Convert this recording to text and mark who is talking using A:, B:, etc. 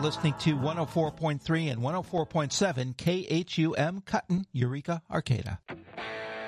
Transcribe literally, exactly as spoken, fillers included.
A: listening to one oh four point three and one oh four point seven K H U M Cutton, Eureka, Arcata.